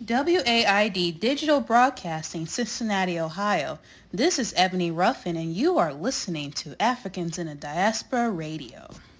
WAID Digital Broadcasting, Cincinnati, Ohio. This is Ebony Ruffin, and you are listening to Africans in the Diaspora Radio.